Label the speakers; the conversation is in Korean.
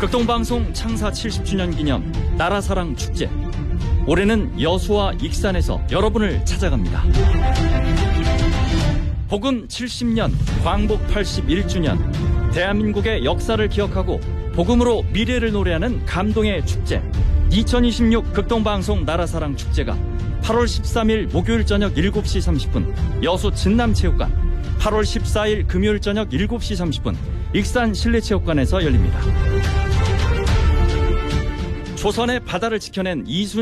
Speaker 1: 극동방송 창사 70주년 기념 나라사랑 축제. 올해는 여수와 익산에서 여러분을 찾아갑니다. 복음 70년, 광복 81주년, 대한민국의 역사를 기억하고 복음으로 미래를 노래하는 감동의 축제. 2026 극동방송 나라사랑 축제가 8월 13일 목요일 저녁 7시 30분 여수 진남체육관, 8월 14일 금요일 저녁 7시 30분 익산 실내체육관에서 열립니다. 조선의 바다를 지켜낸 이순